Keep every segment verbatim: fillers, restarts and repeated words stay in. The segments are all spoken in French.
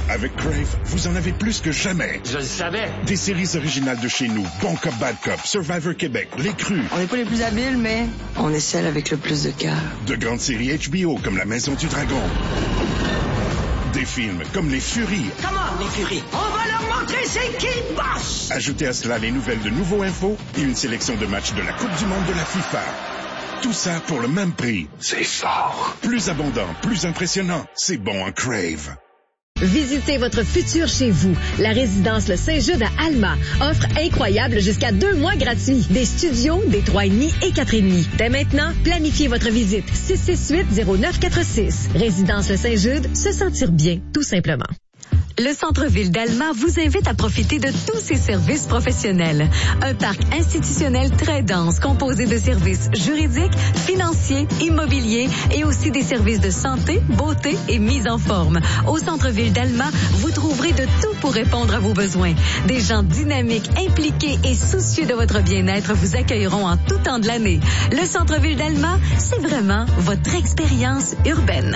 Avec Crave, vous en avez plus que jamais. Je le savais. Des séries originales de chez nous. Bon Cop, Bad Cop, Survivor Québec, Les Crus. On n'est pas les plus habiles, mais on est celle avec le plus de cœur. De grandes séries H B O comme La Maison du Dragon. Des films comme Les Furies. Comment, Les Furies? On va leur montrer c'est qui le boss! Ajoutez à cela les nouvelles de Nouveau Info et une sélection de matchs de la Coupe du Monde de la FIFA. Tout ça pour le même prix. C'est fort. Plus abondant, plus impressionnant. C'est bon en Crave. Visitez votre futur chez vous. La résidence Le Saint-Jude à Alma offre incroyable jusqu'à deux mois gratuits. Des studios, des trois et demi et quatre et demi. Dès maintenant, planifiez votre visite. six six huit zéro neuf quatre six. Résidence Le Saint-Jude, se sentir bien, tout simplement. Le centre-ville d'Alma vous invite à profiter de tous ses services professionnels. Un parc institutionnel très dense composé de services juridiques, financiers, immobiliers et aussi des services de santé, beauté et mise en forme. Au centre-ville d'Alma, vous trouverez de tout pour répondre à vos besoins. Des gens dynamiques, impliqués et soucieux de votre bien-être vous accueilleront en tout temps de l'année. Le centre-ville d'Alma, c'est vraiment votre expérience urbaine.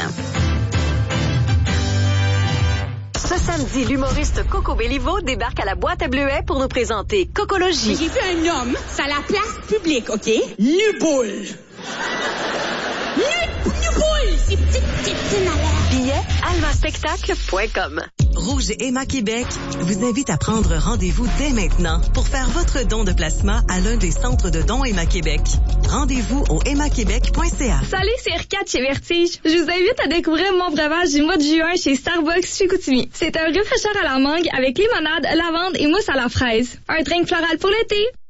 Ce samedi, l'humoriste Coco Bellivo débarque à la boîte à Bleuet pour nous présenter Cocologie. J'ai vu un homme sur la place publique, OK? Nu-boule. Nu-boule! C'est petit, petit, petit malheur. Billets, almaspectacle point com. Rouge et Emma Québec vous invite à prendre rendez-vous dès maintenant pour faire votre don de plasma à l'un des centres de dons Emma Québec. Rendez-vous au emma québec point c a. Salut, c'est Erika de chez Vertige. Je vous invite à découvrir mon breuvage du mois de juin chez Starbucks chez Chicoutimi. C'est un rafraîcheur à la mangue avec limonade, lavande et mousse à la fraise. Un drink floral pour l'été.